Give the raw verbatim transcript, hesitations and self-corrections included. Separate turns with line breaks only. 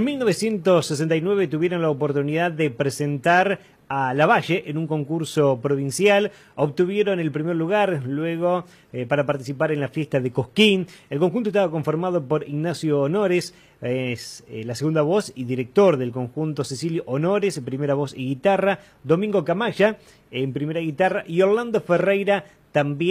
En mil novecientos sesenta y nueve tuvieron la oportunidad de presentar a Lavalle en un concurso provincial, obtuvieron el primer lugar, luego eh, para participar en la fiesta de Cosquín. El conjunto estaba conformado por Ignacio Honores, es eh, la segunda voz y director del conjunto, Cecilio Honores, primera voz y guitarra, Domingo Camaya en primera guitarra y Orlando Ferreira también